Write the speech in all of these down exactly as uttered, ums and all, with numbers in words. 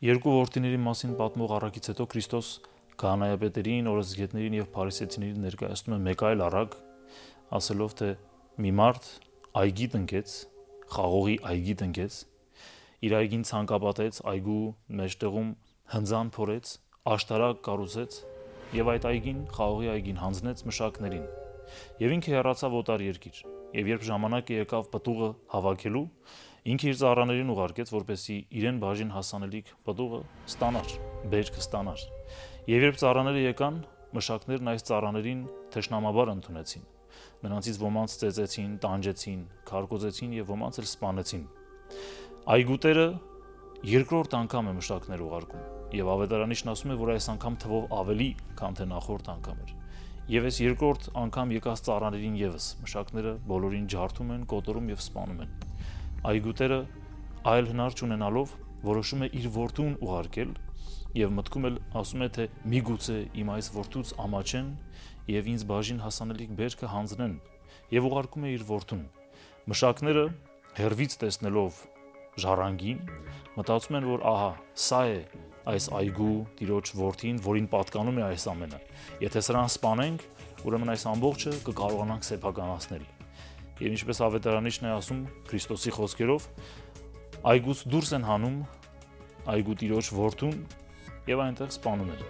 Երկու որդիների մասին պատմող առակից հետո Քրիստոս քահանայապետերին, օրենսգետներին եւ փարիսեցիներին ներկայացնում է մեկ այլ առակ, ասելով թե մի մարդ այգի տնկեց, խաղողի այգի տնկեց, իր այգին ցանկապատեց, այգու մեջտեղում հնձան փորեց, աշտարակ կառուցեց եւ այդ այգին, խաղողի այգին հանձնեց մշակներին։ Եվ ինքը հեռացավ օտար երկիր, եւ երբ ժամանակը եկավ պտուղը հավաքելու, ինքը իր ծառաներին ուղարկեց, որպեսզի իրեն բաժին հասանելիք պտուղը ստանար, բերքը ստանար։ Եվ երբ ծառաները եկան, մշակներն այս ծառաներին թշնամաբար ընդունեցին։ Նրանցից ոմանց ծեծեցին, տանջեցին, քարկոծեցին եւ ոմանց էլ սպանեցին։ Այգուտերը երկրորդ անգամ է մշակներ ուղարկում, եւ ավետարանիչն ասում է, որ այս անգամ թվով ավելի, քան թե նախորդ անգամ էր։ Եվ այս երկրորդ անգամ եկած ծառաներին եւս մշակները բոլորին ջարդում են, կոտորում եւ սպանում են։ Այգուտերը այլ հնար չունենալով որոշում է իր որդուն ուղարկել եւ մտքում էլ ասում է թե միգուցե իմ այս որդուց ամաչեն եւ ինձ բաժին հասանելիք բերքը հանձնեն եւ ուղարկում է իր որդուն։ Մշակները հերվից տեսնելով ժառանգին մտածում են, որ ահա սա է այս այգու տիրոջ որդին, որին պատկանում է այս ամենը։ Եթե սրան սպանենք, ուրեմն այս ամբողջը կկարողանանք սեփականացնել։ Եվ ինչպես ավետարանիչն է ասում Քրիստոսի խոսքերով, այգուց դուրս են հանում այգու տիրոջ որդուն եւ այնտեղ սպանում են։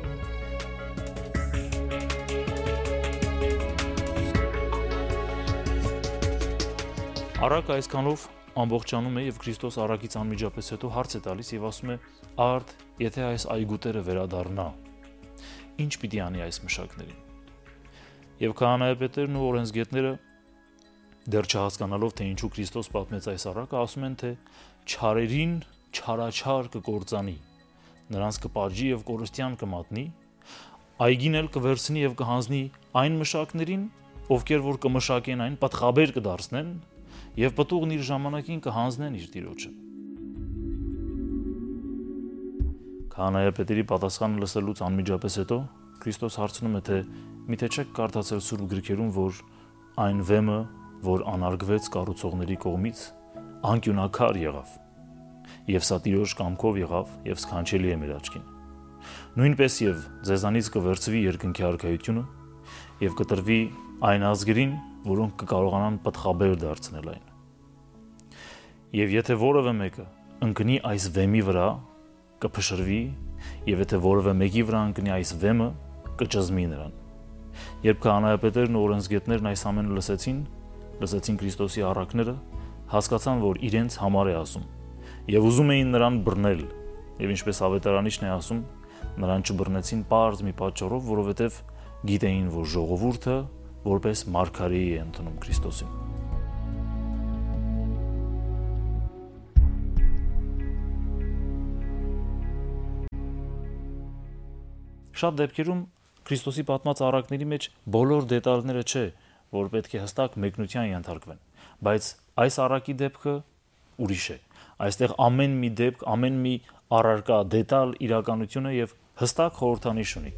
Առակը այսքանով ամբողջանում է եւ Քրիստոս առակից անմիջապես հետո հարց է տալիս եւ ասում է. «Արդ, եթե այս այգուտերը վերադառնա, ինչ պիտի անի այս մշակներին»։ Եվ քահանայապետերն ու օրենսգետները դեռ չհասկանալով թե ինչու Քրիստոս պատմեց այս առակը, ասում են թե չարերին չարաչար կկործանի, նրանց կպատժի եւ կորստյան կմատնի, այգին էլ կվերցնի եւ կհանձնի այն մշակներին, ովքեր որ կմշակեն այն, պատխաբեր կդարձնեն եւ պտուղն իր ժամանակին կհանձնեն իր տիրոջը։ Քահանայապետերի պատասխանը լսելուց անմիջապես հետո Քրիստոս հարցնում է թե միթե չեք կարդացել Սուրբ գրքերում, որ այն վեմը, որ անարգվեց կառուցողների կողմից, անկյունակար եղավ, եւ սա տիրոջ կամքով եղավ եւ սքանչելի է մեր աչքին։ Նույնպես եւ ձեզանից կվերցվի երկնքի արքայությունը եւ կտրվի այն ազգերին, որոնք կկարողանան պտղաբեր դարձնել այն։ Եվ եթե որևէ մեկը ընկնի այս վեմի վրա, կփշրվի, եւ եթե որևէ մեկի վրա ընկնի այս վեմը, կճզմի նրան։ Երբ քահանայապետերն ու օրենսգետներն այս ամենը լսեցին, լսեցին Քրիստոսի առակները, հասկացան, որ իրենց համար է ասում, եւ ուզում էին նրան բռնել, եւ ինչպես ավետարանիչն է ասում, նրան չբռնեցին պարզ մի պատճառով, որովհետեւ գիտեին, որ ժողովուրդը որպես մարգարեի է ընդունում Քրիստոսին։ Շատ դեպքերում Քրիստոսի պատմած առակների մեջ բոլոր դետալները չէ, որ պետք է հստակ մեկնության ենթարկվեն, բայց այս առակի դեպքը ուրիշ է։ Այստեղ ամեն մի դեպք, ամեն մի առարկա, դետալ իրականություն է եւ հստակ խորհրդանիշ ունի։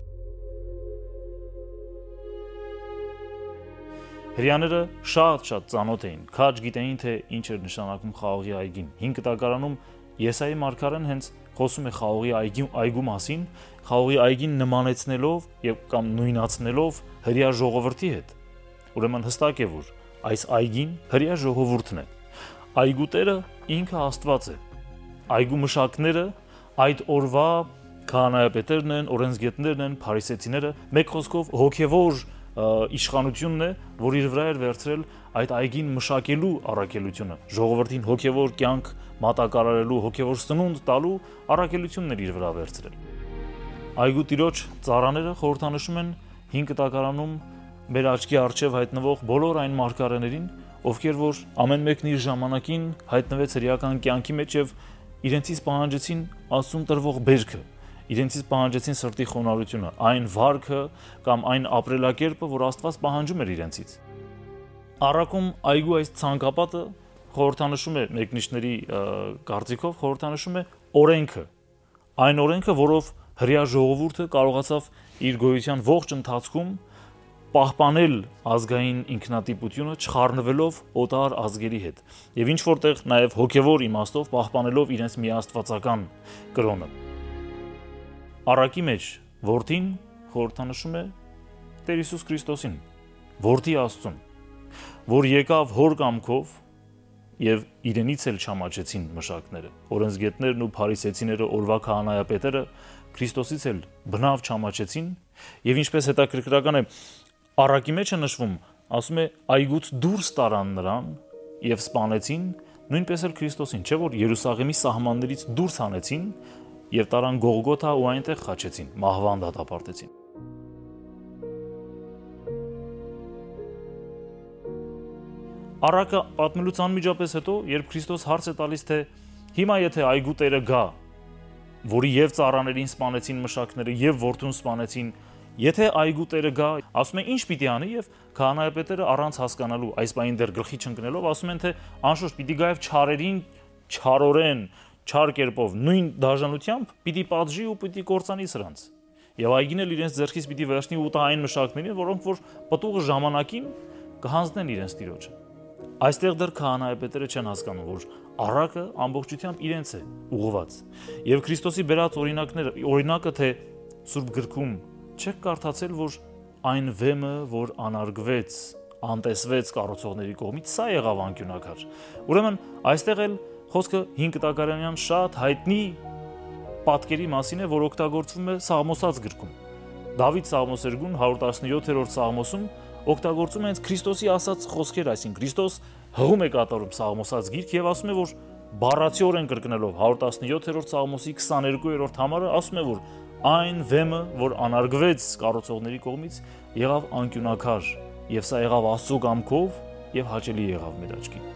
Հրեաները շատ-շատ ծանոթ էին, քաջ գիտեին, թե ինչ էր նշանակում խաղողի այգին։ հինգ տակարանում Եսայի մարգարեն հենց խոսում է խաղողի այգի, այգու մասին, խաղողի այգին նմանեցնելով եւ կամ նույնացնելով հրեա ժողովրդի հետ։ Ուրեմն հստակ է, որ այս այգին հրեա ժողովուրդն է։ Այգուտերը ինքը Աստված է։ Այգու մշակները այդ օրվա քահանայապետերն են, օրենսգետներն են, փարիսեցիները, մեկ խոսքով հոգևոր իշխանությունն է, որ իր վրա էր վերցրել այդ այգին մշակելու առաքելությունը, ժողովրդին հոգևոր կյանք մատակարարելու, հոգևոր սնունդ տալու առաքելությունն էր իր վրա վերցրել։ Այգու տիրոջ ծառաները խորհրդանշում են հինգ տակարանում մեր աչքի առջև հայտնվող բոլոր այն մարգարեներին, ովքեր որ ամեն մեկն իր ժամանակին հայտնվեց հրեական կյանքի մեջ եւ իրենցից պահանջեցին Աստծուն տրվող բերքը, իրենցից պահանջեցին սրտի խոնարհությունը, այն վարքը կամ այն ապրելակերպը, որ Աստված պահանջում էր իրենցից։ Առակում այգու այս ցանկապատը խորհրդանշում է մեկնիշների կարծիքով խորհրդանշում է օրենքը, այն օրենքը, որով հրեա ժողովուրդը կարողացավ իր գոյության ողջ ընթացքում պահպանել ազգային ինքնատիպությունը չխառնվելով օտար ազգերի հետ եւ ինչ որտեղ նաեւ հոգեվոր իմաստով պահպանելով իրենց միաստվածական կրոնը։ Առակի մեջ որդին խորհրդանշում է Տեր Հիսուս Քրիստոսին, որդի Աստծուն, որ եկավ հոր կամքով եւ իրենից էլ չամաչեցին մշակները, օրենսգետներն ու փարիսեցիները, օրվա քահանայապետերը Քրիստոսից էլ բնավ չամաչեցին եւ ինչպես հետաքրքրական է առակի մեջ է նշվում, ասում է այգուց դուրս տարան նրան եւ սպանեցին, նույնպես էլ Քրիստոսին, չէ՞ որ Երուսաղեմի սահմաններից դուրս հանեցին եւ տարան Գողգոթա ու այնտեղ խաչեցին, մահվան դատապարտեցին։ Առակը պատմելուց անմիջապես հետո, երբ Քրիստոս հարց է տալիս, թե հիմա եթե այգու տերը գա, որի եւ ծառաներին սպանեցին մշակները եւ որդուն սպանեցին, եթե այգու տերը գա, ասում է ինչ պիտի անի եւ քահանայապետերը առանց հասկանալու, այս բանին դեռ գլխի չընկնելով, ասում են թե անշուշտ պիտի գա եւ չարերին չարորեն, չար կերպով, նույն դաժանությամբ պիտի պատժի ու պիտի կործանի սրանց։ Եվ այգին էլ իրենց ձեռքից պիտի վերցնի ու տա այն մշակներին, որոնք որ պտուղը ժամանակին կհանձնեն իրենց տիրոջը։ Այստեղ դեռ քահանայապետերը չեն հասկանում, որ առակը ամբողջությամբ իրենց է ուղղված։ Եվ Քրիստոսի բերած օրինակները, օրինակը թե Սուրբ գրքում չեք կարդացել, որ այն վեմը, որ անարգվեց, անտեսվեց կառուցողների կողմից, սա եղավ անկյունակար։ Ուրեմն այստեղ էլ խոսքը հինգ տակարանյան շատ հայտնի պատկերի մասին է, որ օգտագործվում է Սաղմոսած գրքում։ Դավիթ Սաղմոսերգուն հարյուր տասնյոթերորդ Սաղմոսում օգտագործում է հենց Քրիստոսի ասած խոսքեր, այսինքն Քրիստոս հղում է կատարում Սաղմոսած գիրք եւ ասում է, որ բառացիորեն կրկնելով հարյուր տասնյոթերորդ Սաղմոսի քսաներկուերորդ համարը ասում է, որ այն վեմը, որ անարգվեց կառուցողների կողմից, եղավ անկյունակար եւ սա եղավ Աստծո կամքով եւ հաճելի եղավ մեր աչքին։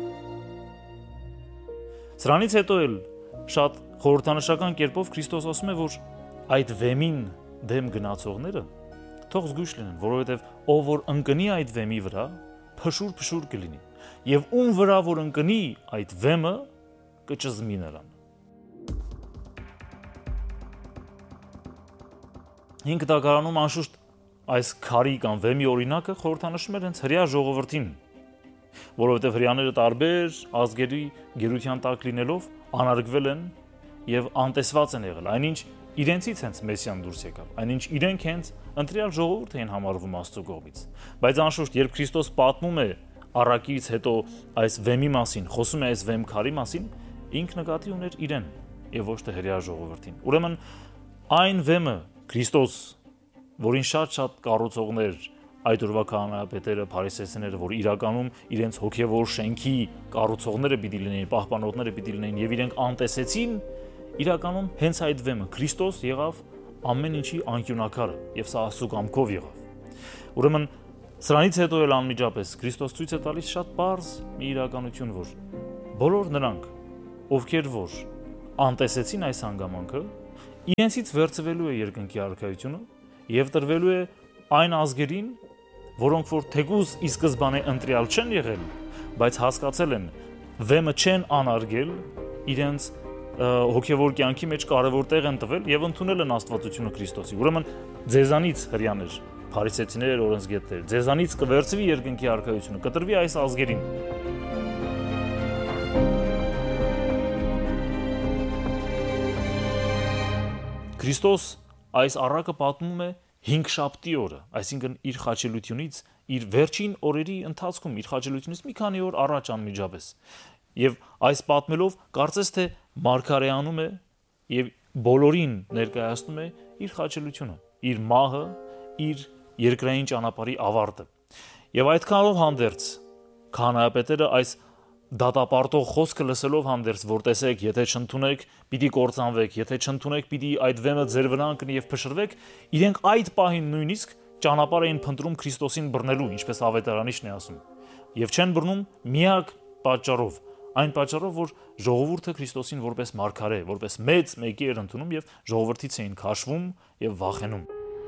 Սրանից հետո էլ շատ խորհրդանշական կերպով Քրիստոս ասում է, որ այդ վեմին դեմ գնացողները թող զգույշ լինեն, որովհետև ով որ ընկնի այդ վեմի վրա, փշուր-փշուր կլինի, եւ ում վրա որ ընկնի այդ վեմը, կճզմի նրան։ Հինգ տակարանում անշուշտ այս քարի կամ վեմի օրինակը խորհրդանշում էր հենց հրեա ժողովրդին, որովհետև հրեաները տարբեր ազգերի գերության տակ լինելով անարգվել են եւ անտեսված են եղել, այնինչ իրենցից հենց Մեսիան դուրս եկավ, այնինչ իրենք հենց ընտրյալ ժողովուրդ էին համարվում Աստծո կողմից։ Բայց անշուշտ, երբ Քրիստոս պատմում է առակից հետո այս վեմի մասին, խոսում է այս վեմ քարի մասին, ինքը նկատի ուներ իրեն եւ ոչ թե հրեա ժողովրդին։ Ուրեմն այն վեմը Քրիստոս, որին շատ-շատ կառուցողներ, այդ օրվա քահանայապետերը, փարիսեցիները, որ իրականում իրենց հոգեվոր շենքի կառուցողները պիտի լինեին, պահպանողները պիտի լինեին եւ իրենք անտեսեցին, իրականում հենց այդ վեմը Քրիստոս եղավ ամեն ինչի անկյունակարը եւ սա Աստծո կամքով եղավ։ Ուրեմն սրանից հետո էլ անմիջապես Քրիստոս ցույց է տալիս շատ པարզ մի իրականություն, որ բոլոր նրանք, ովքեր որ անտեսեցին այս հանգամանքը, իրենցից վերցվելու է երկնքի արքայությունը եւ տրվելու է այն ազգերին, որոնք որ թեկուզ ի սկզբանե ընտրյալ չեն եղել, բայց հասկացել են վեմը չեն անարգել, իրենց հոգևոր կյանքի մեջ կարևոր տեղ են տվել եւ ընդունել են Աստվածությունը Քրիստոսի։ Ուրեմն ձեզանից հрьяաներ, փարիսեցիներ, օրենսգետներ, ձեզանից կվերցվի երկնքի արքայությունը, կտրվի այս ազգերին։ Քրիստոս այս առակը պատմում է հինգշաբթի օրը, այսինքն իր խաչելությունից, իր վերջին օրերի ընթացքում, իր խաչելությունից մի քանի օր առաջ անմիջապես։ Եվ այս պատմելով կարծես թե մարգարեանում է եւ բոլորին ներկայացնում է իր խաչելությունը, իր մահը, իր երկրային ճանապարհի ավարտը։ Եվ այդքանով հանդերձ քահանայապետերը այս դատապարտող խոսքը լսելով հանդերձ, որ տեսեք, եթե չընդունեք, պիտի կործանվեք, եթե չընդունեք, պիտի այդ վեմը ձեր վրա ընկնի եւ փշրվեք, իրենք այդ պահին նույնիսկ ճանապարհ էին փնտրում Քրիստոսին բռնելու, ինչպես ավետարանիչն է ասում։ Եվ չեն բռնում միակ պատճառով, այն պատճառով, որ ժողովուրդը Քրիստոսին որպես մարգարե, որպես մեծ մեկի էր ընդունում եւ ժողովրդից էին քաշվում եւ վախենում։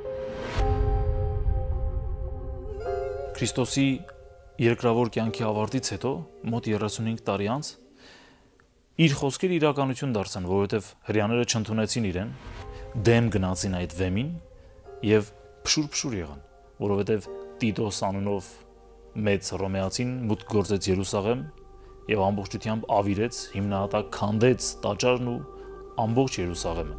Քրիստոսի երկրավոր կյանքի ավարտից հետո, մոտ երեսունհինգ տարի անց, իր խոսքերը իրականություն դարձան, որովհետև հрьяաները չընդունեցին իրեն, դեմ գնացին այդ վեմին եւ փշուր-փշուր եղան, որովհետև Տիտոս անունով մեծ հռոմեացին մուտք գործեց Երուսաղեմ եւ ամբողջությամբ ավիրեց, հիմնահատակ քանդեց տաճարն ու ամբողջ Երուսաղեմը։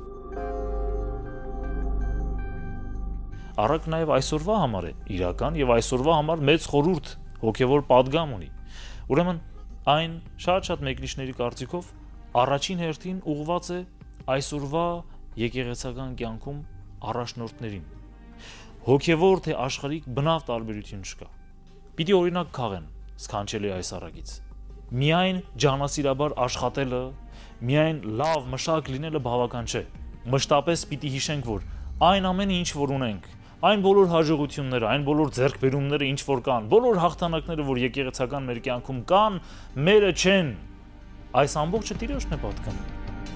Առաք նաեւ այսօրվա համար է իրական եւ այսօրվա համար մեծ խորհուրդ հոգեվոր падգամ ունի։ Ուրեմն այն շատ-շատ մեկնիշների կարծիքով առաջին հերթին ուղղված է այսօրվա եկեղեցական կյանքում առաջնորդներին։ Հոգևոր թե աշխարհիկ բնավ տարբերություն չկա։ Պիտի օրինակ քաղեն սքանչելի այս առակից։ Միայն ջանասիրաբար աշխատելը, միայն լավ մշակ լինելը բավական չէ։ Մշտապես պիտի հիշենք, որ այն ամենը ինչ որ ունենք, այն բոլոր հաջողությունները, այն բոլոր ձեռքբերումները, ինչ որ կան, բոլոր հաղթանակները, որ եկեղեցական մեր կյանքում կան, մերը չեն։ Այս ամբողջը Տիրոջն է պատկանում։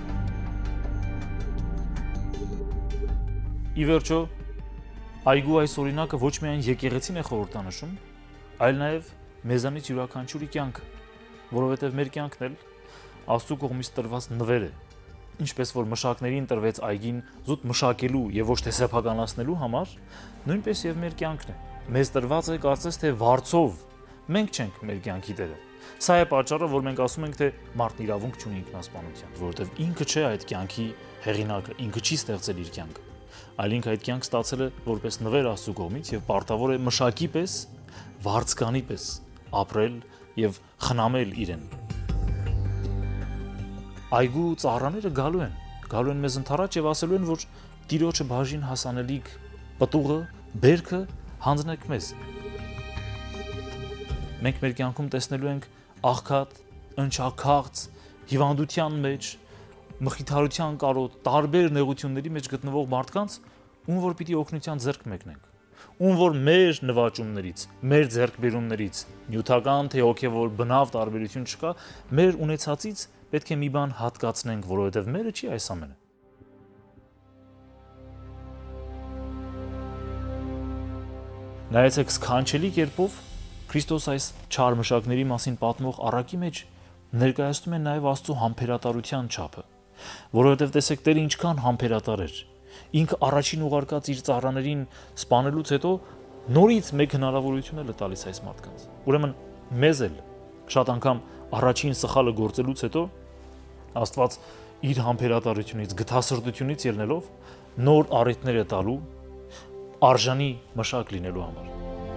Ի վերջո, այգու այս օրինակը ոչ միայն եկեղեցին է խորհրդանշում, այլ նաև մեզանից յուրաքանչյուրի կյանքը, որովհետև մեր կյանքն էլ Աստծո կողմից տրված նվեր է, ինչպես որ մշակներին տրվեց այգին զուտ մշակելու եւ ոչ թե սեփականացնելու համար, նույնպես եւ մեր կյանքն է։ Մեզ տրված է կարծես թե վարձով, մենք չենք մեր կյանքի տերը։ Սա է պատճառը, որ մենք ասում ենք, թե մարդն իրավունք չունի ինքնասպանության, որովհետև ինքը չէ այդ կյանքի հեղինակը, ինքը չի ստեղծել իր կյանքը, այլ ինքը այդ կյանք ստացել է որպես նվեր Աստծո կողմից եւ պարտավոր է մշակի պես, վարձկանի պես ապրել եւ խնամել իրեն։ Այգու ծառաները գալու են, գալու են մեզ ընթառաջ եւ ասելու են, որ Տիրոջը բաժին հասանելիք պտուղը, բերքը հանձնեք մեզ։ Մենք մեր կյանքում տեսնելու ենք աղքատ, ընչաքաղց, հիվանդության մեջ, մխիթարության կարոտ, տարբեր նեղությունների մեջ գտնվող մարդկանց, ում որ պիտի օգնության ձեռք մեկնենք, ում որ մեր նվաճումներից, մեր ձեռքբերումներից, նյութական թե հոգևոր բնավ տարբերություն չկա, մեր ունեցածից պետք է մի բան հատկացնենք, որովհետև մերը չի այս ամենը։ Նայեցեք սքանչելի կերպով Քրիստոս այս չար մշակների մասին պատմող առակի մեջ ներկայացնում է նաև Աստծո համբերատարության չափը, որովհետև տեսեք Տերը ինչքան համբերատար էր։ Ինքը առաջին ուղարկած իր ծառաներին սպանելուց հետո նորից մեկ հնարավորություն է տալիս այս մարդկանց։ Ուրեմն մեզ էլ շատ անգամ առաջին սխալը գործելուց հետո Աստված իր համբերատարությունից, գթասրտությունից ելնելով նոր առիթներ է տալու արժանի մշակ լինելու համար։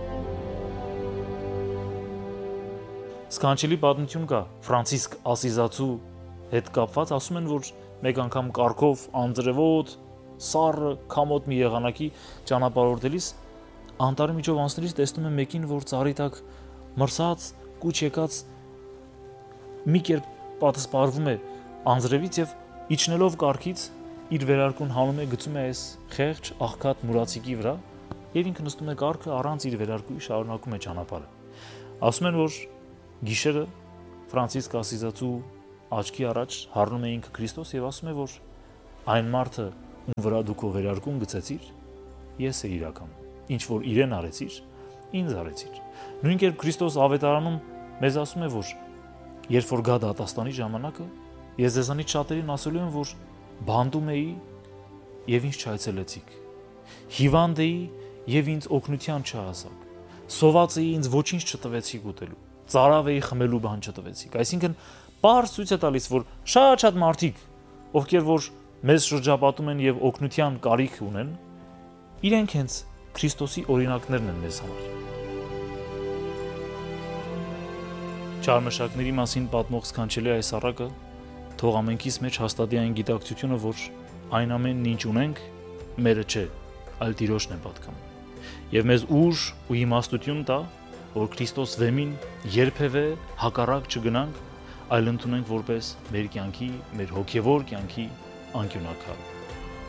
Սքանչելի պատմություն կա Ֆրանցիսկ Ասիզացու հետ կապված, ասում են, որ մեկ անգամ կառքով անձրևոտ, սառը, քամոտ մի եղանակի ճանապարհորդելիս անտառի միջով անցնելիս տեսնում եմ մեկին, որ ծառի տակ մրսած, կուչ եկած մի կերպ պատասպարվում է անձրևից եւ իջնելով կառքից իր վերարկուն հանում է, գցում է այս խեղճ աղքատ մուրացիկի վրա եւ ինքը նստում է կառքը առանց իր վերարկուի շարունակում է ճանապարհը։ Ասում են, որ գիշերը Ֆրանցիսկ Ասիզացու աչքի առաջ հառնում է ինքը Քրիստոս եւ ասում է, որ այն մարդը, ում վրա դու քո վերարկուն գցեցիր, ես է իրական, ինչ որ իրեն արեցիր, ինձ արեցիր։ Նույն կերպ Քրիստոս ավետարանում մեզ ասում է, որ երբ որ գա դատաստանի ժամանակը, ես ձեզանից շատերին ասելու եմ, որ բանդում էի եւ ինձ չայցելեցիք, հիվանդ էի եւ ինձ օգնության չհասաք, սոված էի, ինձ ոչինչ չտվեցիք ուտելու, ծարավ էի, խմելու բան չտվեցիք։ Այսինքն պարզ ցույց է տալիս, որ շատ-շատ մարդիկ, ովքեր որ մեզ շրջապատում են եւ օգնության կարիք ունեն, իրենք հենց Քրիստոսի օրինակներն են մեզ համար։ Չարմշակների մասին պատմող սքանչելի այս առակը թող ամենքիս մեջ հաստատի այն գիտակցությունը, որ այն ամենն ինչ ունենք, մերը չէ, այլ Տիրոջն է պատկանում։ Եվ մեզ ուժ ու իմաստություն տա, որ Քրիստոս վեմին երբևէ հակառակ չգնանք, այլ ընդունենք որպես մեր կյանքի, մեր հոգևոր կյանքի անկյունակալ։